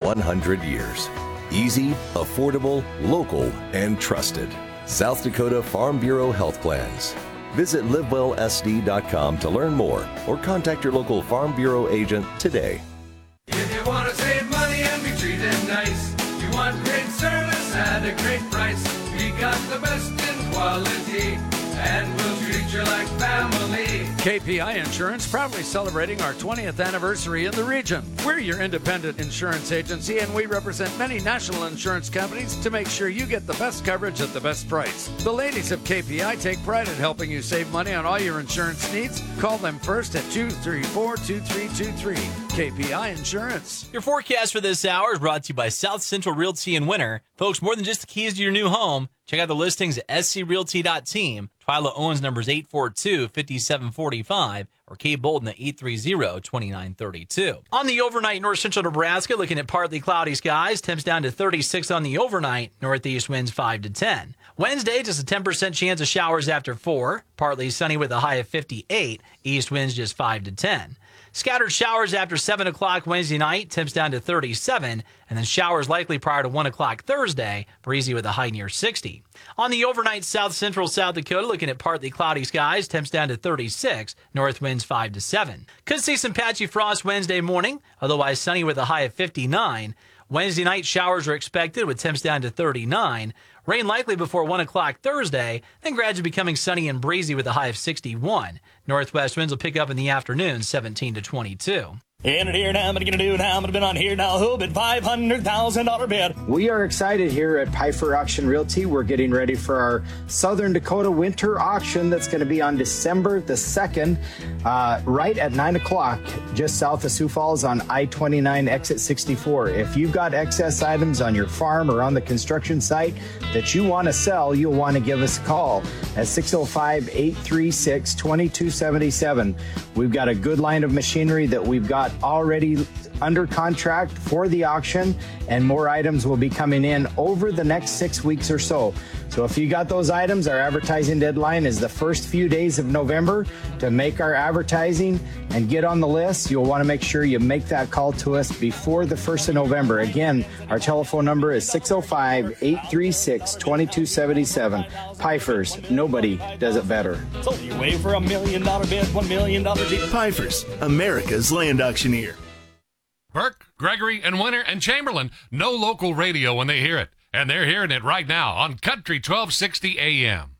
100 years. Easy, affordable, local, and trusted. South Dakota Farm Bureau Health Plans. Visit livewellsd.com to learn more or contact your local Farm Bureau agent today. If you want to save money and be treated nice, you want great service at a great price, we got the best in quality, and we'll treat you like family. KPI Insurance proudly celebrating our 20th anniversary in the region. We're your independent insurance agency, and we represent many national insurance companies to make sure you get the best coverage at the best price. The ladies of KPI take pride in helping you save money on all your insurance needs. Call them first at 234-2323. KPI Insurance. Your forecast for this hour is brought to you by South Central Realty in Winter. Folks, more than just the keys to your new home. Check out the listings at screalty.team. Twyla Owens numbers 842-5745 or Kate Bolden at 830-2932. On the overnight, north central Nebraska, looking at partly cloudy skies. Temps down to 36 on the overnight. Northeast winds 5 to 10. Wednesday, just a 10% chance of showers after 4. Partly sunny with a high of 58. East winds just 5 to 10. Scattered showers after 7 o'clock Wednesday night, temps down to 37, and then showers likely prior to 1 o'clock Thursday, breezy with a high near 60. On the overnight, south central South Dakota, looking at partly cloudy skies, temps down to 36, north winds 5 to 7. Could see some patchy frost Wednesday morning, otherwise sunny with a high of 59. Wednesday night, showers are expected with temps down to 39. Rain likely before 1 o'clock Thursday, then gradually becoming sunny and breezy with a high of 61. Northwest winds will pick up in the afternoon, 17 to 22. And here now, I'm going to do now. I'm going to bid on here now. Who bid $500,000 bid? We are excited here at Pifer Auction Realty. We're getting ready for our Southern Dakota winter auction that's going to be on December the 2nd, right at 9 o'clock, just south of Sioux Falls on I-29 exit 64. If you've got excess items on your farm or on the construction site that you want to sell, you'll want to give us a call at 605-836-2277. We've got a good line of machinery that we've got already under contract for the auction, and more items will be coming in over the next 6 weeks or so. So if you got those items, our advertising deadline is the first few days of November to make our advertising and get on the list. You'll want to make sure you make that call to us before the 1st of November. Again, our telephone number is 605-836-2277. Pifers, nobody does it better. So you wait for $1 million bid, $1 million deal. Pifers, America's land auctioneer. Burke, Gregory, and Winter, and Chamberlain know local radio when they hear it. And they're hearing it right now on Country 1260 AM.